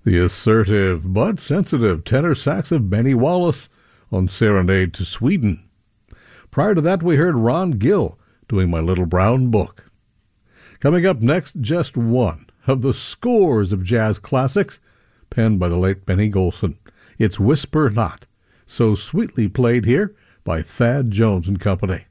the assertive but sensitive tenor sax of Benny Wallace on Serenade to Sweden. Prior to that, we heard Ron Gill doing My Little Brown Book. Coming up next, just one of the scores of jazz classics penned by the late Benny Golson. It's Whisper Not, so sweetly played here by Thad Jones and Company.